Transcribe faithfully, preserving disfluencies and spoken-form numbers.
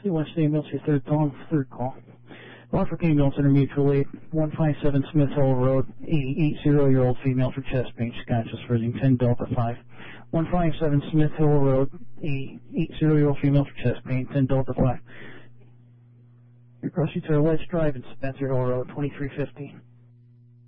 C West Ambulance, your third call, third call. Norfolk Ambulance Intermutual aid, one five seven Smith Hill Road, eighty-year-old female for chest pain. She's conscious, freezing, ten Delta five. one five seven Smith Hill Road, eighty-year-old female for chest pain, ten Delta five. You're crossing to our West Drive in Spencer Hill Road, twenty-three fifty.